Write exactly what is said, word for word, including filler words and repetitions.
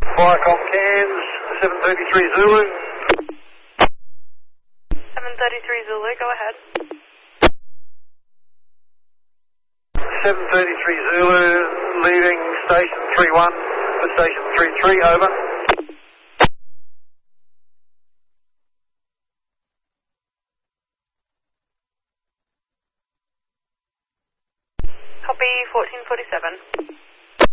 Viacom Cairns, seven thirty-three Zulu. seven thirty-three Zulu, go ahead. seven thirty-three Zulu, leaving station three one for station three three, over. Copy fourteen forty-seven.